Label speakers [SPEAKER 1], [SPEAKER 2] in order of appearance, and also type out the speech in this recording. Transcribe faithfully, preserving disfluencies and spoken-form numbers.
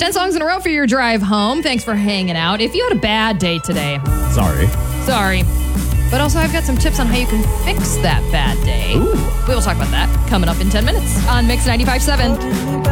[SPEAKER 1] ten songs in a row for your drive home. Thanks for hanging out. If you had a bad day today,
[SPEAKER 2] Sorry.
[SPEAKER 1] sorry. But also, I've got some tips on how you can fix that bad day.
[SPEAKER 2] Ooh.
[SPEAKER 1] We will talk about that coming up in ten minutes on Mix ninety-five point seven.